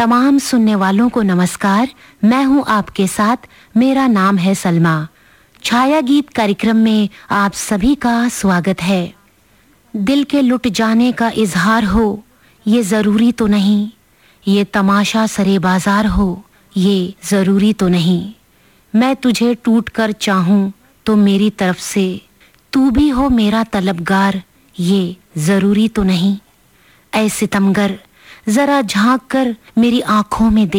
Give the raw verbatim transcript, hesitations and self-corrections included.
तमाम सुनने वालों को नमस्कार। मैं हूं आपके साथ, मेरा नाम है सलमा। छाया गीत कार्यक्रम में आप सभी का स्वागत है। दिल के लुट जाने का इजहार हो ये जरूरी तो नहीं, ये तमाशा सरे बाजार हो ये जरूरी तो नहीं। मैं तुझे टूट कर चाहूं तो मेरी तरफ से तू भी हो मेरा तलबगार ये जरूरी तो नहीं। ऐ सितमगर जरा झांक कर मेरी आंखों में देख।